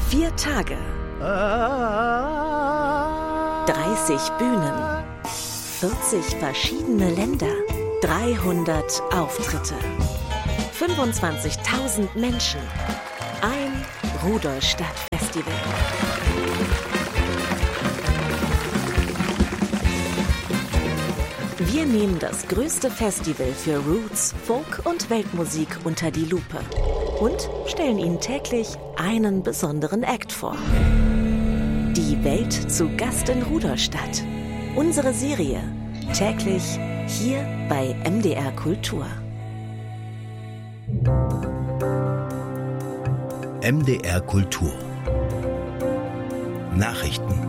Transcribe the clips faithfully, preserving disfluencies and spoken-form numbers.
Vier Tage. dreißig Bühnen. vierzig verschiedene Länder. dreihundert Auftritte. fünfundzwanzigtausend Menschen. Ein Rudolstadt-Festival. Wir nehmen das größte Festival für Roots, Folk und Weltmusik unter die Lupe und stellen Ihnen täglich einen besonderen Act vor. Die Welt zu Gast in Rudolstadt. Unsere Serie täglich hier bei M D R Kultur. M D R Kultur. Nachrichten.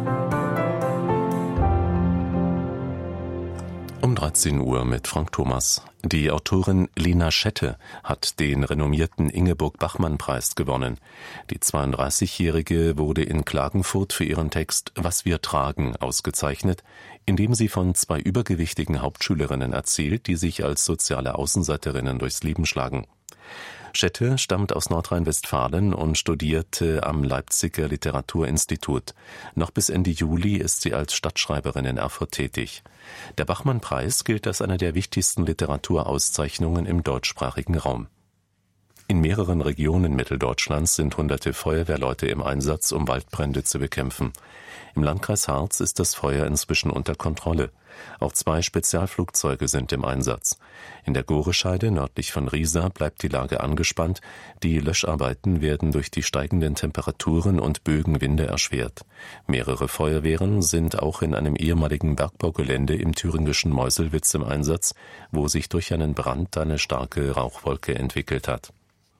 Um dreizehn Uhr mit Frank Thomas. Die Autorin Lena Schette hat den renommierten Ingeborg-Bachmann-Preis gewonnen. Die zweiunddreißigjährige wurde in Klagenfurt für ihren Text »Was wir tragen« ausgezeichnet, indem sie von zwei übergewichtigen Hauptschülerinnen erzählt, die sich als soziale Außenseiterinnen durchs Leben schlagen. Schette stammt aus Nordrhein-Westfalen und studierte am Leipziger Literaturinstitut. Noch bis Ende Juli ist sie als Stadtschreiberin in Erfurt tätig. Der Bachmann-Preis gilt als eine der wichtigsten Literaturauszeichnungen im deutschsprachigen Raum. In mehreren Regionen Mitteldeutschlands sind hunderte Feuerwehrleute im Einsatz, um Waldbrände zu bekämpfen. Im Landkreis Harz ist das Feuer inzwischen unter Kontrolle. Auch zwei Spezialflugzeuge sind im Einsatz. In der Gorescheide nördlich von Riesa bleibt die Lage angespannt. Die Löscharbeiten werden durch die steigenden Temperaturen und Böenwinde erschwert. Mehrere Feuerwehren sind auch in einem ehemaligen Bergbaugelände im thüringischen Meuselwitz im Einsatz, wo sich durch einen Brand eine starke Rauchwolke entwickelt hat.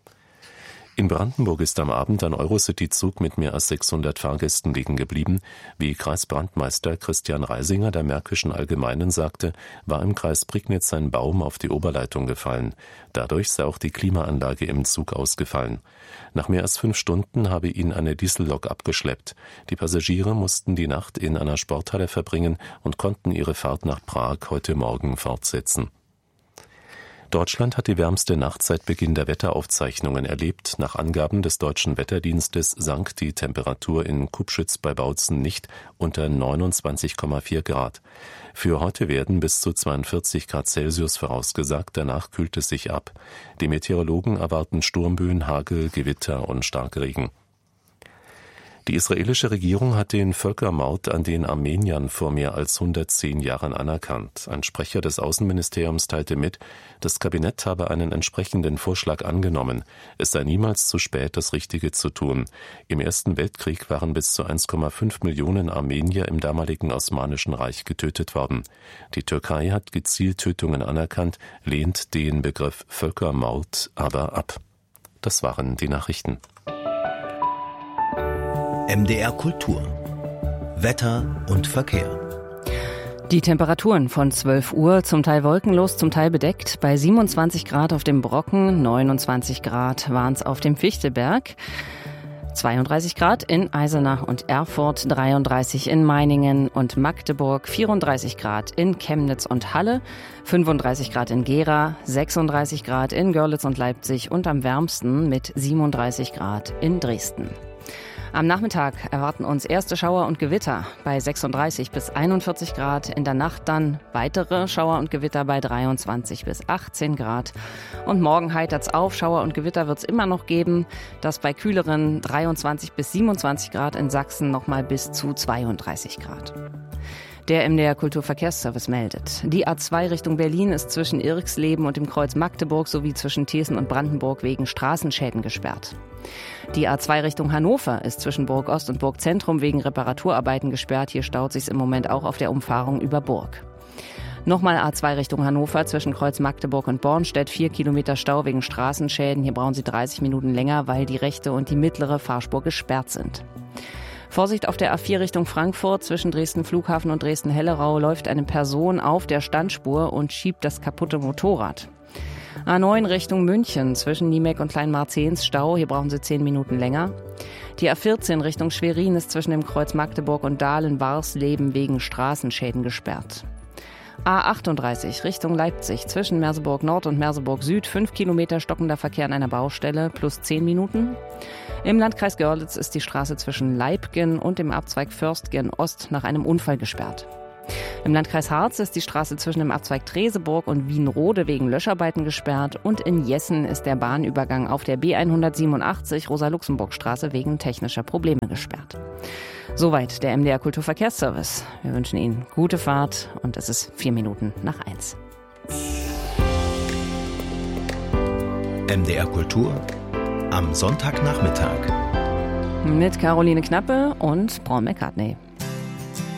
In Brandenburg ist am Abend ein Eurocity-Zug mit mehr als sechshundert Fahrgästen liegen geblieben. Wie Kreisbrandmeister Christian Reisinger der Märkischen Allgemeinen sagte, war im Kreis Prignitz ein Baum auf die Oberleitung gefallen. Dadurch sei auch die Klimaanlage im Zug ausgefallen. Nach mehr als fünf Stunden habe ihn eine Diesellok abgeschleppt. Die Passagiere mussten die Nacht in einer Sporthalle verbringen und konnten ihre Fahrt nach Prag heute Morgen fortsetzen. Deutschland hat die wärmste Nacht seit Beginn der Wetteraufzeichnungen erlebt. Nach Angaben des Deutschen Wetterdienstes sank die Temperatur in Kupschütz bei Bautzen nicht unter neunundzwanzig Komma vier Grad. Für heute werden bis zu zweiundvierzig Grad Celsius vorausgesagt, danach kühlt es sich ab. Die Meteorologen erwarten Sturmböen, Hagel, Gewitter und Starkregen. Die israelische Regierung hat den Völkermord an den Armeniern vor mehr als hundertzehn Jahren anerkannt. Ein Sprecher des Außenministeriums teilte mit, das Kabinett habe einen entsprechenden Vorschlag angenommen. Es sei niemals zu spät, das Richtige zu tun. Im Ersten Weltkrieg waren bis zu eins Komma fünf Millionen Armenier im damaligen Osmanischen Reich getötet worden. Die Türkei hat gezielt Tötungen anerkannt, lehnt den Begriff Völkermord aber ab. Das waren die Nachrichten. M D R Kultur. Wetter und Verkehr. Die Temperaturen von zwölf Uhr, zum Teil wolkenlos, zum Teil bedeckt. Bei siebenundzwanzig Grad auf dem Brocken, neunundzwanzig Grad waren es auf dem Fichtelberg, zweiunddreißig Grad in Eisenach und Erfurt, dreiunddreißig in Meiningen und Magdeburg, vierunddreißig Grad in Chemnitz und Halle, fünfunddreißig Grad in Gera, sechsunddreißig Grad in Görlitz und Leipzig und am wärmsten mit siebenunddreißig Grad in Dresden. Am Nachmittag erwarten uns erste Schauer und Gewitter bei sechsunddreißig bis einundvierzig Grad. In der Nacht dann weitere Schauer und Gewitter bei dreiundzwanzig bis achtzehn Grad. Und morgen heitert's auf. Schauer und Gewitter wird's immer noch geben. Das bei kühleren dreiundzwanzig bis siebenundzwanzig Grad, in Sachsen nochmal bis zu zweiunddreißig Grad. Der M D R Kulturverkehrsservice meldet. Die A zwei Richtung Berlin ist zwischen Irxleben und dem Kreuz Magdeburg sowie zwischen Thesen und Brandenburg wegen Straßenschäden gesperrt. Die A zwei Richtung Hannover ist zwischen Burg Ost und Burg Zentrum wegen Reparaturarbeiten gesperrt. Hier staut sich's im Moment auch auf der Umfahrung über Burg. Nochmal A zwei Richtung Hannover zwischen Kreuz Magdeburg und Bornstedt. Vier Kilometer Stau wegen Straßenschäden. Hier brauchen Sie dreißig Minuten länger, weil die rechte und die mittlere Fahrspur gesperrt sind. Vorsicht auf der A vier Richtung Frankfurt. Zwischen Dresden Flughafen und Dresden-Hellerau läuft eine Person auf der Standspur und schiebt das kaputte Motorrad. A neun Richtung München. Zwischen Niemeck und Kleinmarzehns Stau. Hier brauchen Sie zehn Minuten länger. Die A vierzehn Richtung Schwerin ist zwischen dem Kreuz Magdeburg und Dahlen-Barsleben wegen Straßenschäden gesperrt. A achtunddreißig Richtung Leipzig zwischen Merseburg Nord und Merseburg Süd. Fünf Kilometer stockender Verkehr an einer Baustelle plus zehn Minuten. Im Landkreis Görlitz ist die Straße zwischen Leibgen und dem Abzweig Förstgen Ost nach einem Unfall gesperrt. Im Landkreis Harz ist die Straße zwischen dem Abzweig Treseburg und Wienrode wegen Löscharbeiten gesperrt. Und in Jessen ist der Bahnübergang auf der B hundertsiebenundachtzig Rosa-Luxemburg-Straße wegen technischer Probleme gesperrt. Soweit der M D R Kulturverkehrsservice. Wir wünschen Ihnen gute Fahrt und es ist vier Minuten nach eins. M D R Kultur am Sonntagnachmittag. Mit Caroline Knappe und Paul McCartney.